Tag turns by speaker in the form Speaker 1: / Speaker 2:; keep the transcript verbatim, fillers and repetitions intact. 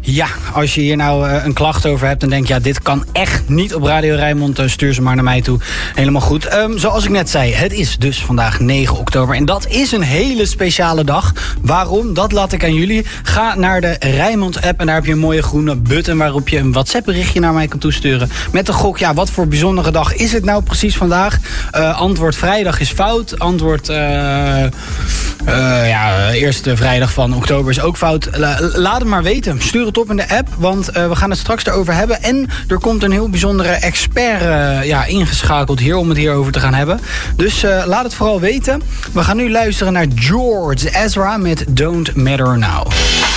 Speaker 1: Ja, als je hier nou uh, een klacht over hebt en denkt, ja, dit kan echt niet op Radio Rijnmond, uh, stuur ze maar naar mij toe. Helemaal goed. Um, zoals ik net zei, het is dus vandaag negen oktober en dat is een hele speciale dag. Waarom? Dat laat ik aan jullie. Ga naar de Rijnmond app en daar heb je een mooie groene button waarop je een WhatsApp berichtje naar mij kan toesturen. Met de gok, ja, wat voor bijzondere dag is het nou precies vandaag? Uh, antwoord vrijdag is fout. Antwoord, uh, uh, ja, eerste vrijdag van oktober is ook fout. La, laat het maar weten. Stuur het op in de app, want uh, we gaan het straks erover hebben. En er komt een heel bijzondere expert uh, ja, ingeschakeld hier om het hierover te gaan hebben. Dus uh, laat het vooral weten. We gaan nu luisteren naar George Ezra met Don't Matter Now.